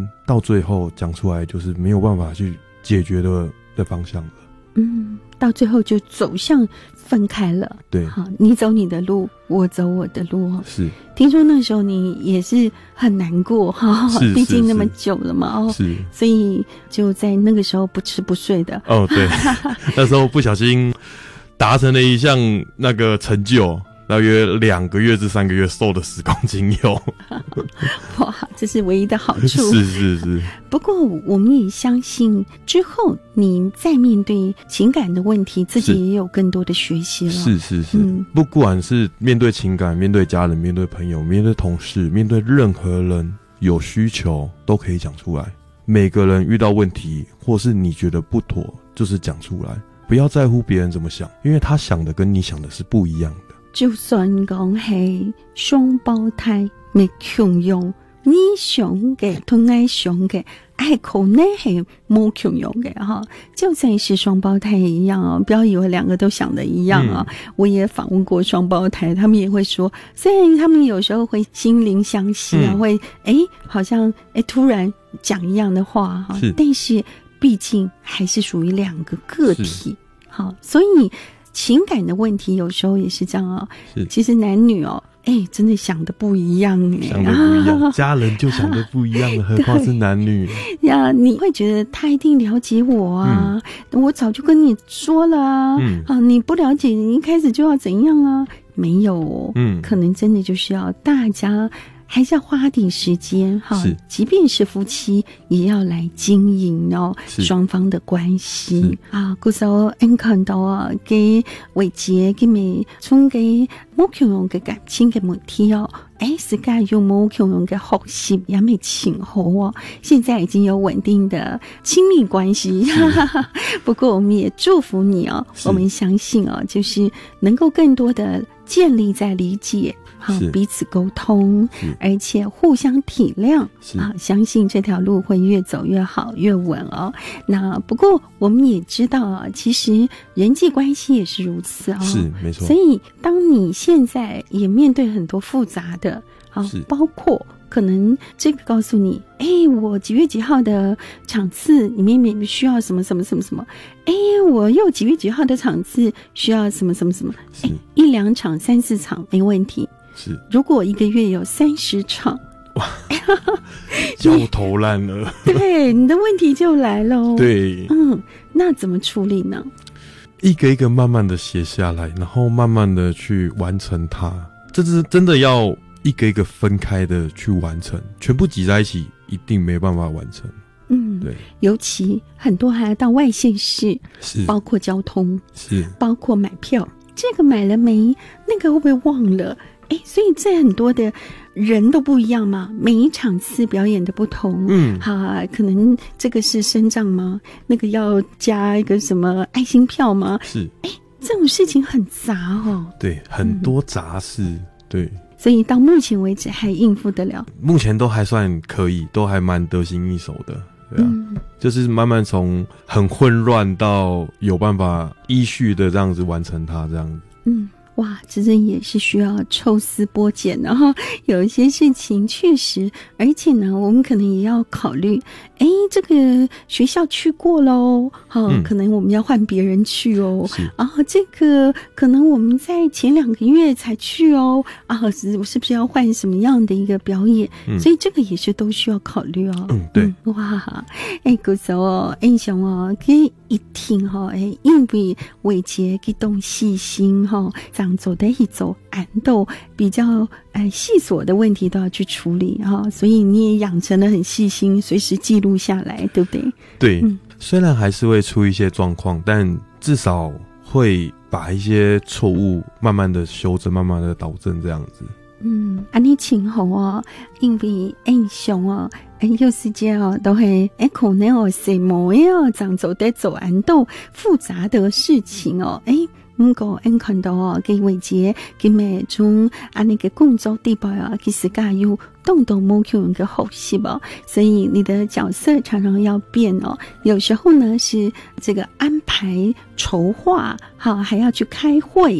到最后讲出来就是没有办法去解决的方向了。 到最后就走向分开了。 对， 好，你走你的路，我走我的路。 是， 听说那时候你也是很难过哈，毕竟那么久了嘛。 是， 所以就在那个时候不吃不睡的。 对，那时候不小心达成了一项那个成就，大约2个月至3个月瘦了10公斤有。 哇，这是唯一的好处。 是。 不过我们也相信之后你再面对情感的问题，自己也有更多的学习了。 是。不管是面对情感，面对家人，面对朋友，面对同事，面对任何人有需求都可以讲出来。每个人遇到问题或是你觉得不妥，就是讲出来，不要在乎别人怎么想，因为他想的跟你想的是不一样的。 就算讲是双胞胎没共用，你想嘅同我想嘅，可能係冇共用嘅哈。就算是双胞胎一样哦，不要以为2个都想的一样啊。我也访问过双胞胎，他们也会说，虽然他们有时候会心灵相惜啊，会好像突然讲一样的话哈，但是毕竟还是属于2个个体。好，所以情感的问题有时候也是这样啊。其实男女真的想的不一样想的不一样，家人就想的不一样了，何况是男女呀？你会觉得他一定了解我啊，我早就跟你说了啊，你不了解，你一开始就要怎样啊？没有可能真的就是要大家还是要花点时间哈，即便是夫妻也要来经营双方的关系啊。故时候看到啊，给伟杰给美从给冇共用嘅感情嘅问题世界有冇共用嘅学习也没请候现在已经有稳定的亲密关系。不过我们也祝福你我们相信就是能够更多的建立在理解。彼此沟通，而且互相体谅相信这条路会越走越好越稳那不过我们也知道其实人际关系也是如此是没错。 所以当你现在也面对很多复杂的包括可能这个告诉你我几月几号的场次里面需要什么什么什么什么我又几月几号的场次需要什么什么什么1、2场3、4场没问题。 是， 如果1个月有30场，哇， 焦头烂额。 对，你的问题就来了。 对， 那怎么处理呢？ 一个一个慢慢的写下来，然后慢慢的去完成它。这是真的要一个一个分开的去完成，全部挤在一起，一定没办法完成。对， 尤其很多还要到外县市， 是， 包括交通， 是， 包括买票，这个买了没？那个会不会忘了？所以在很多的人都不一样嘛，每一场次表演的不同，可能这个是身障吗？那个要加一个什么爱心票吗？ 是， 这种事情很杂对，很多杂事，对。 所以到目前为止还应付得了？目前都还算可以，都还蛮得心应手的。对啊，就是慢慢从很混乱到有办法依序的这样子完成它，这样子。 哇，这真也是需要抽丝剥茧的有一些事情确实，而且呢，我们可能也要考虑，这个学校去过咯可能我们要换别人去这个可能我们在前2个月才去是不是要换什么样的一个表演？所以这个也是都需要考虑对。 哇，古时候印象可以一听因为伟杰给动细心走的一走暗斗比较细琐的问题都要去处理所以你也养成了很细心随时记录下来，对不对？ 对，虽然还是会出一些状况，但至少会把一些错误慢慢的修正，慢慢的导正这样子。 你请好因为印象有时间都会可能什么这样走的走暗斗复杂的事情不過看到嘅偉姐佢咪從那個工作地步其實家有動動冇用嘅學習所以你的角色常常要變有時候呢是這個安排籌劃還要去開會，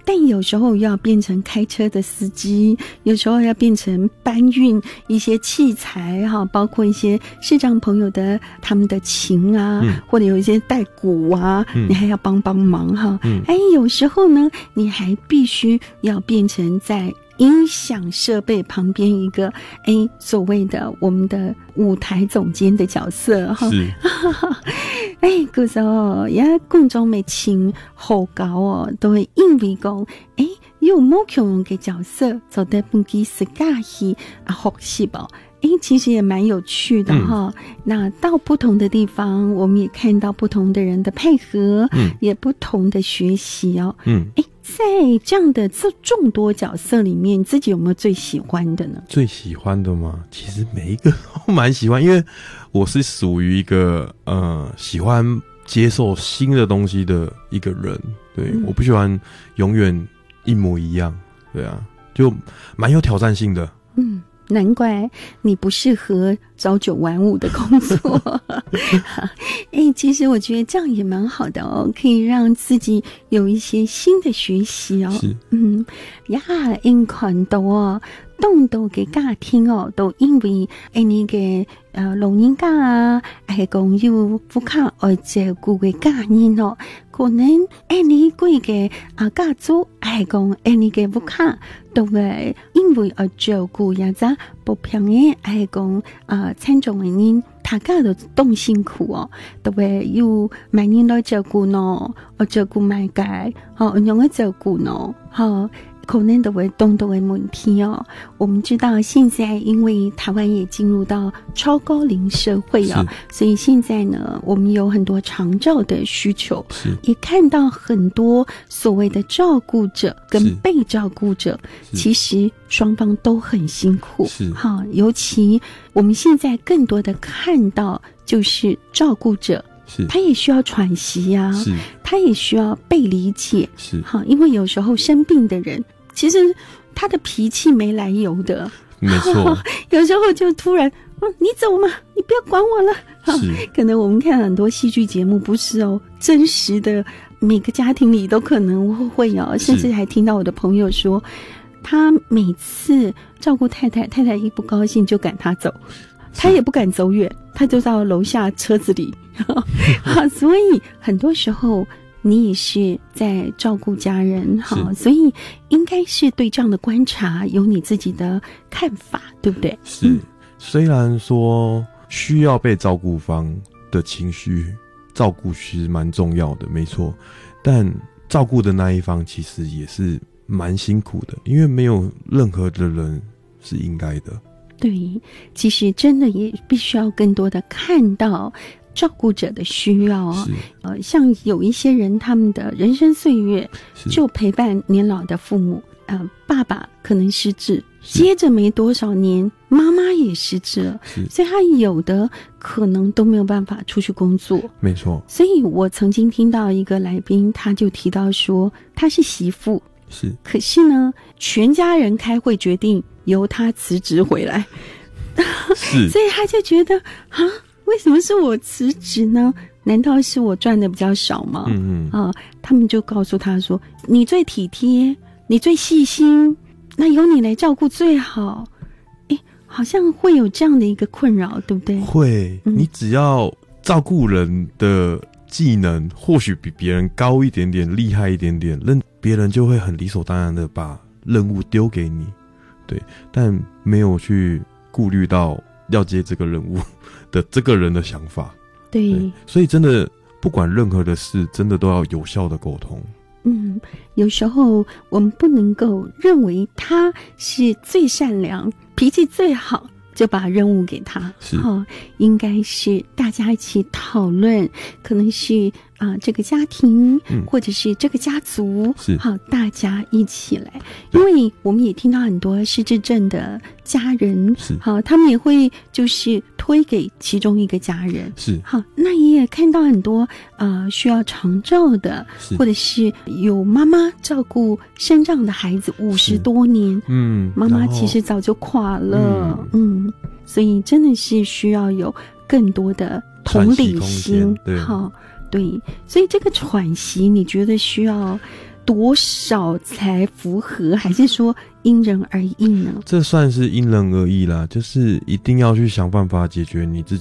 但有时候要变成开车的司机，有时候要变成搬运一些器材哈，包括一些视障朋友的他们的琴啊，或者有一些带鼓啊，你还要帮忙哈。有时候呢，你还必须要变成在音响设备旁边一个所谓的我们的舞台总监的角色哈。是有时候也公众的请好高都会因为讲有某种的角色走得不给自家去学习吧。其实也蛮有趣的哈。那到不同的地方，我们也看到不同的人的配合，也不同的学习哦。在这样的这众多角色里面，自己有没有最喜欢的呢？ 最喜欢的吗？其实每一个都蛮喜欢，因为我是属于一个喜欢接受新的东西的一个人。对，我不喜欢永远一模一样。对啊，就蛮有挑战性的。 难怪你不适合朝9晚5的工作。其实我觉得这样也蛮好的哦，可以让自己有一些新的学习哦。是，因看到哦，动到嘅家庭哦，都因为你嘅老人家啊，係講要不卡而照顧嘅家人哦，可能你貴嘅家族係講你嘅不卡都會因為而照顧也者不平嘅係講參眾嘅人，大家都動辛苦哦，都會要買人來照顧喏，而照顧買家，用嚟照顧喏，可能都会动到的问题哦。我们知道现在因为台湾也进入到超高龄社会哦，所以现在呢，我们有很多长照的需求，也看到很多所谓的照顾者跟被照顾者，其实双方都很辛苦。尤其我们现在更多的看到就是照顾者。他也需要喘息啊，他也需要被理解，因为有时候生病的人，其实他的脾气没来由的， 没错， 有时候就突然，你走嘛，你不要管我了。可能我们看很多戏剧节目，不是哦，真实的每个家庭里都可能会有，甚至还听到我的朋友说，他每次照顾太太，太太一不高兴就赶他走。他也不敢走远，他就到楼下车子里。所以很多时候你也是在照顾家人，所以应该是对这样的观察有你自己的看法，对不对？ 是，虽然说需要被照顾方的情绪照顾其实蛮重要的，没错，但照顾的那一方其实也是蛮辛苦的，因为没有任何的人是应该的。 对，其实真的也必须要更多的看到照顾者的需要啊。像有一些人，他们的人生岁月就陪伴年老的父母，爸爸可能失智，接着没多少年，妈妈也失智了，所以他有的可能都没有办法出去工作。 没错。 所以我曾经听到一个来宾，他就提到说，他是媳妇。可是呢，全家人开会决定由他辞职回来，所以他就觉得为什么是我辞职呢？难道是我赚的比较少吗？他们就告诉他说，你最体贴，你最细心，那由你来照顾最好。好像会有这样的一个困扰，对不对？会， 你只要照顾人的技能或许比别人高一点点，厉害一点点，别人就会很理所当然的把任务丢给你，对，但没有去顾虑到要接这个任务的这个人的想法。对，所以真的不管任何的事，真的都要有效的沟通。 有时候我们不能够认为他是最善良、脾气最好，就把任务给他。应该是大家一起讨论，可能是这个家庭，或者是这个家族，大家一起来。因为我们也听到很多失智症的家人，他们也会就是推给其中一个家人。那也看到很多需要长照的，或者是有妈妈照顾身障的孩子50多年，妈妈其实早就垮了，所以真的是需要有更多的同理心。对，所以这个喘息，你觉得需要多少才符合，还是说因人而异呢？ 这算是因人而异啦，就是一定要去想办法解决你自